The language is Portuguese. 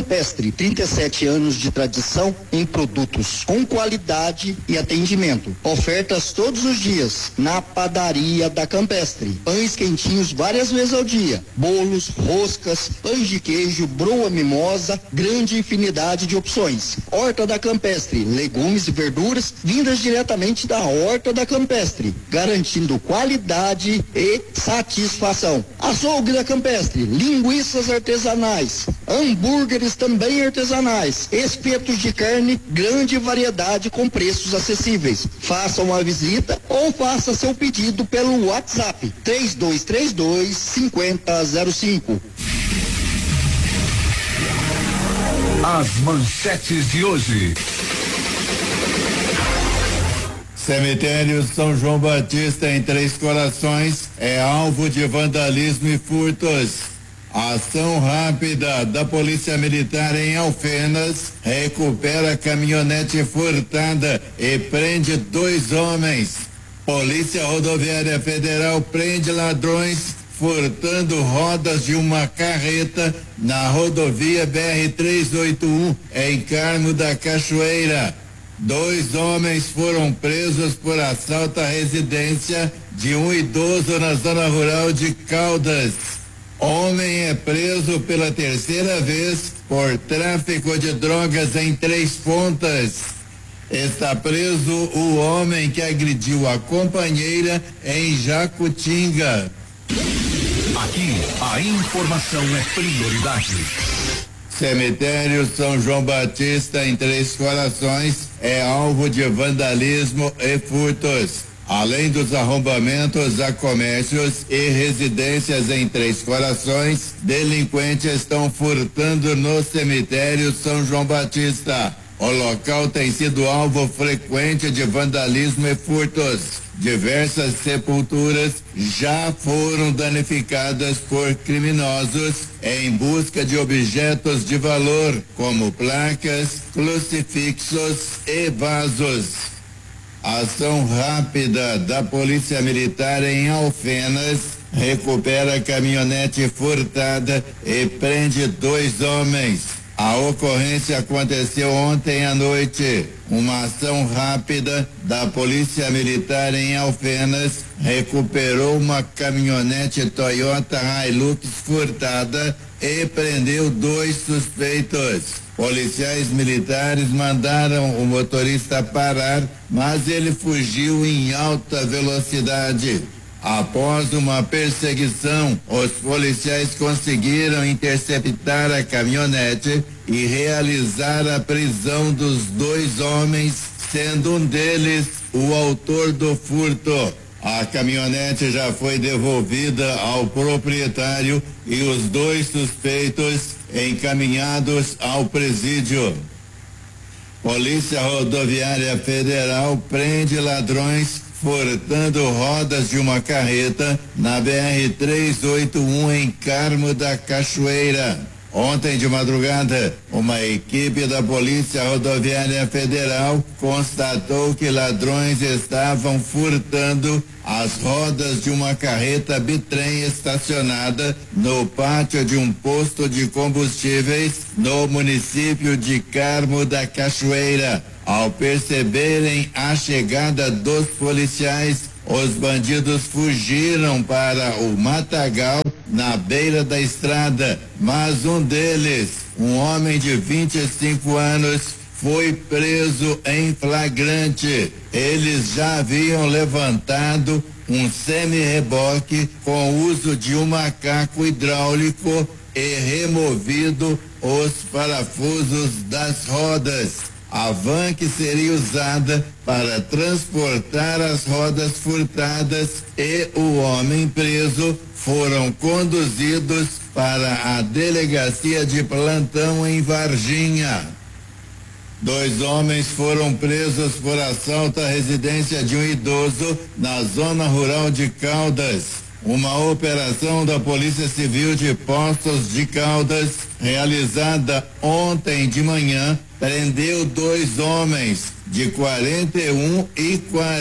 Campestre, 37 anos de tradição em produtos com qualidade e atendimento. Ofertas todos os dias na padaria da Campestre. Pães quentinhos várias vezes ao dia. Bolos, roscas, pães de queijo, broa mimosa, grande infinidade de opções. Horta da Campestre, legumes e verduras vindas diretamente da Horta da Campestre, garantindo qualidade e satisfação. Açougue da Campestre, linguiças artesanais, hambúrgueres também artesanais, espetos de carne, grande variedade com preços acessíveis. Faça uma visita ou faça seu pedido pelo WhatsApp 3232-5005. As manchetes de hoje. Cemitério São João Batista em Três Corações é alvo de vandalismo e furtos. Ação rápida da Polícia Militar em Alfenas recupera caminhonete furtada e prende 2 homens. Polícia Rodoviária Federal prende ladrões furtando rodas de uma carreta na rodovia BR-381 em Carmo da Cachoeira. 2 homens foram presos por assalto à residência de um idoso na zona rural de Caldas. Homem é preso pela 3ª vez por tráfico de drogas em Três Pontas. Está preso o homem que agrediu a companheira em Jacutinga. Aqui, a informação é prioridade. Cemitério São João Batista em Três Corações é alvo de vandalismo e furtos. Além dos arrombamentos a comércios e residências em Três Corações, delinquentes estão furtando no cemitério São João Batista. O local tem sido alvo frequente de vandalismo e furtos. Diversas sepulturas já foram danificadas por criminosos em busca de objetos de valor, como placas, crucifixos e vasos. Ação rápida da Polícia Militar em Alfenas recupera caminhonete furtada e prende 2 homens. A ocorrência aconteceu ontem à noite. Uma ação rápida da Polícia Militar em Alfenas recuperou uma caminhonete Toyota Hilux furtada e prendeu 2 suspeitos. Policiais militares mandaram o motorista parar, mas ele fugiu em alta velocidade. Após uma perseguição, os policiais conseguiram interceptar a caminhonete e realizar a prisão dos 2 homens, sendo um deles o autor do furto. A caminhonete já foi devolvida ao proprietário e os 2 suspeitos encaminhados ao presídio. Polícia Rodoviária Federal prende ladrões furtando rodas de uma carreta na BR-381 em Carmo da Cachoeira. Ontem de madrugada, uma equipe da Polícia Rodoviária Federal constatou que ladrões estavam furtando as rodas de uma carreta bitrem estacionada no pátio de um posto de combustíveis no município de Carmo da Cachoeira. Ao perceberem a chegada dos policiais, os bandidos fugiram para o matagal na beira da estrada, mas um deles, um homem de 25 anos, foi preso em flagrante. Eles já haviam levantado um semi-reboque com uso de um macaco hidráulico e removido os parafusos das rodas. A van que seria usada para transportar as rodas furtadas e o homem preso foram conduzidos para a delegacia de plantão em Varginha. 2 homens foram presos por assalto à residência de um idoso na zona rural de Caldas. Uma operação da Polícia Civil de Poços de Caldas, realizada ontem de manhã, prendeu 2 homens de 41 e 40